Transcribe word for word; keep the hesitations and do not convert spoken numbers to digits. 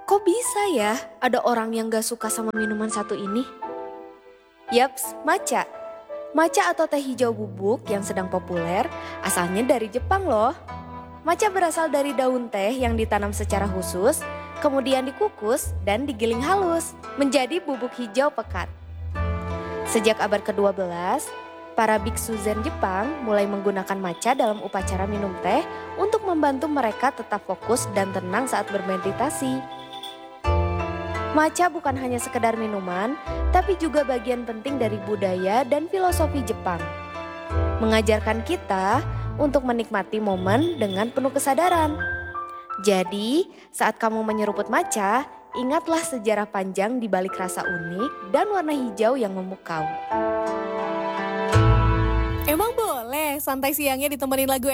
Kok bisa ya ada orang yang gak suka sama minuman satu ini? Yaps, matcha. Matcha atau teh hijau bubuk yang sedang populer asalnya dari Jepang loh. Matcha berasal dari daun teh yang ditanam secara khusus, kemudian dikukus dan digiling halus menjadi bubuk hijau pekat. Sejak abad kedua belas, para biksu Zen Jepang mulai menggunakan matcha dalam upacara minum teh untuk membantu mereka tetap fokus dan tenang saat bermeditasi. Matcha bukan hanya sekedar minuman, tapi juga bagian penting dari budaya dan filosofi Jepang. Mengajarkan kita untuk menikmati momen dengan penuh kesadaran. Jadi, saat kamu menyeruput matcha, ingatlah sejarah panjang di balik rasa unik dan warna hijau yang memukau. Emang boleh santai siangnya ditemenin lagu